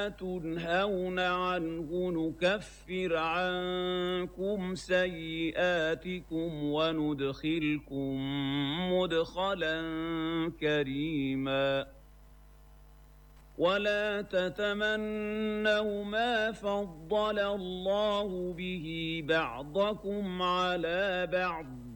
تنهون عنه نكفر عنكم سيئاتكم وندخلكم مدخلا كريما ولا تتمنوا ما فضل الله به بعضكم على بعض